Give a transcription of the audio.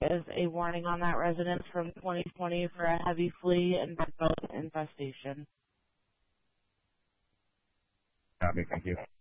is a warning on that residence from 2020 for a heavy flea and bed bug infestation. Copy, thank you.